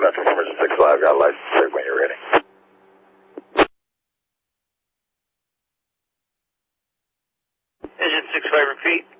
Transformers 6-5, got a license check when you're ready. Engine 6-5, repeat.